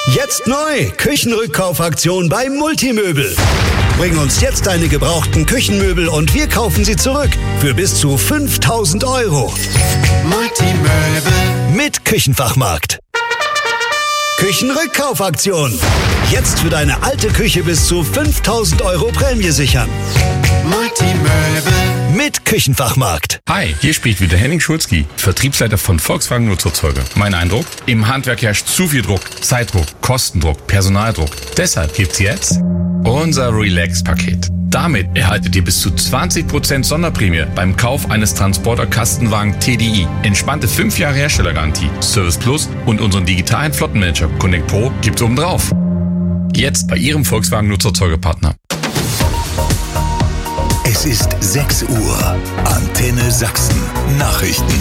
Jetzt neu, Küchenrückkaufaktion bei Multimöbel. Bring uns jetzt deine gebrauchten Küchenmöbel und wir kaufen sie zurück für bis zu 5.000 €. Multimöbel mit Küchenfachmarkt. Küchenrückkaufaktion. Jetzt für deine alte Küche bis zu 5.000 € Prämie sichern. Multimöbel mit Küchenfachmarkt. Hi, hier spricht wieder Henning Schulzki, Vertriebsleiter von Volkswagen Nutzfahrzeuge. Mein Eindruck? Im Handwerk herrscht zu viel Druck, Zeitdruck, Kostendruck, Personaldruck. Deshalb gibt's jetzt unser Relax-Paket. Damit erhaltet ihr bis zu 20% Sonderprämie beim Kauf eines Transporter-Kastenwagen TDI. Entspannte 5 Jahre Herstellergarantie, Service Plus und unseren digitalen Flottenmanager Connect Pro gibt's obendrauf. Jetzt bei Ihrem Volkswagen Nutzfahrzeuge-Partner. Es ist 6 Uhr. Antenne Sachsen. Nachrichten.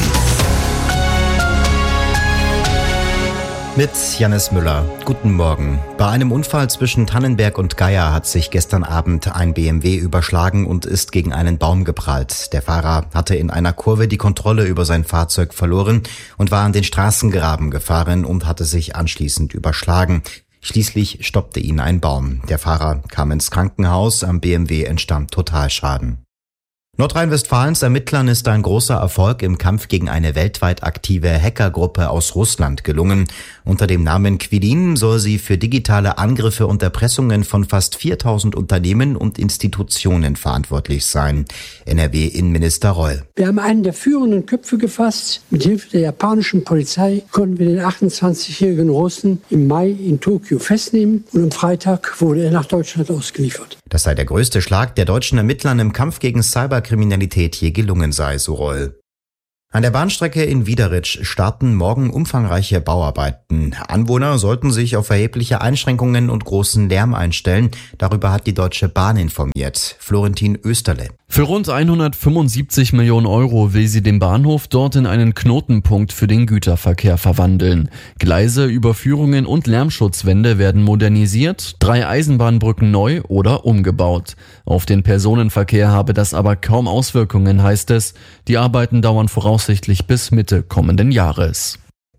Mit Jannis Müller. Guten Morgen. Bei einem Unfall zwischen Tannenberg und Geier hat sich gestern Abend ein BMW überschlagen und ist gegen einen Baum geprallt. Der Fahrer hatte in einer Kurve die Kontrolle über sein Fahrzeug verloren und war an den Straßengraben gefahren und hatte sich anschließend überschlagen. Schließlich stoppte ihn ein Baum. Der Fahrer kam ins Krankenhaus, am BMW entstand Totalschaden. Nordrhein-Westfalens Ermittlern ist ein großer Erfolg im Kampf gegen eine weltweit aktive Hackergruppe aus Russland gelungen. Unter dem Namen Quilin soll sie für digitale Angriffe und Erpressungen von fast 4.000 Unternehmen und Institutionen verantwortlich sein. NRW-Innenminister Reul. Wir haben einen der führenden Köpfe gefasst. Mit Hilfe der japanischen Polizei konnten wir den 28-jährigen Russen im Mai in Tokio festnehmen und am Freitag wurde er nach Deutschland ausgeliefert. Das sei der größte Schlag der deutschen Ermittlern im Kampf gegen Cyberkriminalität je gelungen sei, so Reul. An der Bahnstrecke in Wiederitsch starten morgen umfangreiche Bauarbeiten. Anwohner sollten sich auf erhebliche Einschränkungen und großen Lärm einstellen. Darüber hat die Deutsche Bahn informiert. Florentin Österle. Für rund 175 Millionen € will sie den Bahnhof dort in einen Knotenpunkt für den Güterverkehr verwandeln. Gleise, Überführungen und Lärmschutzwände werden modernisiert, 3 Eisenbahnbrücken neu oder umgebaut. Auf den Personenverkehr habe das aber kaum Auswirkungen, heißt es. Die Arbeiten dauern voraussichtlich bis Mitte kommenden Jahres.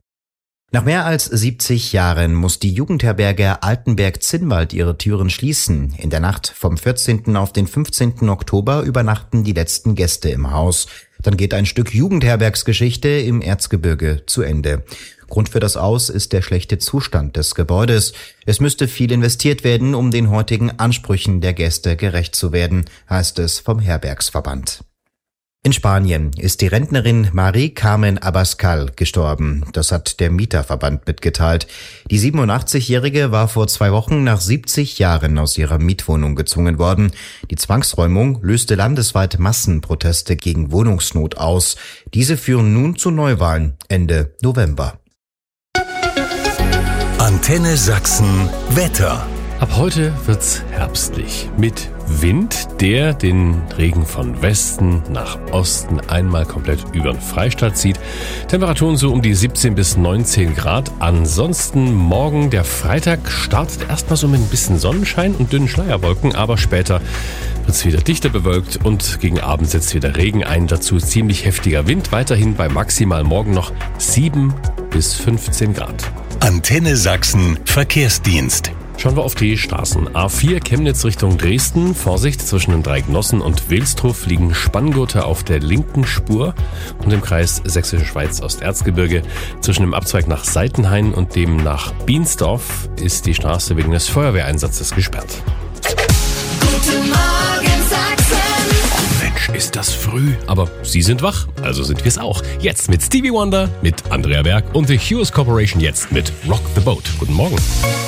Nach mehr als 70 Jahren muss die Jugendherberge Altenberg-Zinnwald ihre Türen schließen. In der Nacht vom 14. auf den 15. Oktober übernachten die letzten Gäste im Haus. Dann geht ein Stück Jugendherbergsgeschichte im Erzgebirge zu Ende. Grund für das Aus ist der schlechte Zustand des Gebäudes. Es müsste viel investiert werden, um den heutigen Ansprüchen der Gäste gerecht zu werden, heißt es vom Herbergsverband. In Spanien ist die Rentnerin Marie Carmen Abascal gestorben. Das hat der Mieterverband mitgeteilt. Die 87-Jährige war vor 2 Wochen nach 70 Jahren aus ihrer Mietwohnung gezwungen worden. Die Zwangsräumung löste landesweit Massenproteste gegen Wohnungsnot aus. Diese führen nun zu Neuwahlen Ende November. Antenne Sachsen Wetter. Ab heute wird's herbstlich mit Wind, der den Regen von Westen nach Osten einmal komplett über den Freistaat zieht. Temperaturen so um die 17 bis 19 Grad. Ansonsten morgen, der Freitag, startet erstmal so mit ein bisschen Sonnenschein und dünnen Schleierwolken, aber später wird's wieder dichter bewölkt und gegen Abend setzt wieder Regen ein. Dazu ziemlich heftiger Wind, weiterhin bei maximal morgen noch 7 bis 15 Grad. Antenne Sachsen Verkehrsdienst. Schauen wir auf die Straßen. A4 Chemnitz Richtung Dresden. Vorsicht, zwischen den Dreignossen und Wilsdruf liegen Spanngurte auf der linken Spur. Und im Kreis Sächsische Schweiz Osterzgebirge zwischen dem Abzweig nach Seitenhain und dem nach Biensdorf ist die Straße wegen des Feuerwehreinsatzes gesperrt. Guten Morgen Sachsen. Mensch, ist das früh. Aber Sie sind wach, also sind wir es auch. Jetzt mit Stevie Wonder, mit Andrea Berg und The Hughes Corporation jetzt mit Rock the Boat. Guten Morgen.